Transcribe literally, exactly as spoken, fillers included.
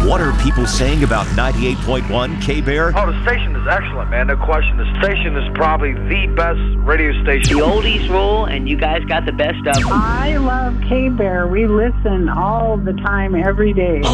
What are people saying about ninety-eight point one K-Bear? Oh, the station is excellent, man. No question. The station is probably the best radio station. The oldies rule, and you guys got the best of them. I love K-Bear. We listen all the time, every day.